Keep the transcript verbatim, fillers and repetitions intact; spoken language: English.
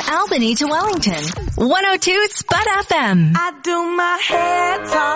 Albany to Wellington. one oh two Spud F M. I do my hair talk.